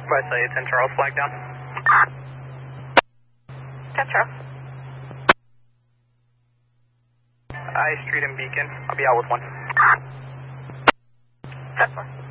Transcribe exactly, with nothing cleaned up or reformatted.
By say ten Charles, flag down. ten Charles. I Street and Beacon. I'll be out with one. ten four.